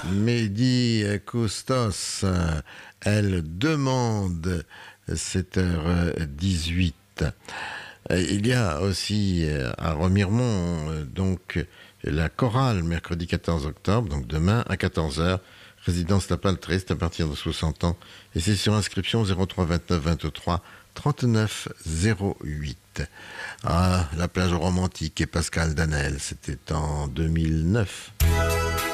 Mehdi Koustos, elle demande 7h18. Il y a aussi à Remiremont, donc la chorale, mercredi 14 octobre, donc demain à 14h, résidence La Paltrée, c'est à partir de 60 ans, et c'est sur inscription 03 29 23 39 08. Ah, la plage romantique et Pascal Danel, c'était en 2009.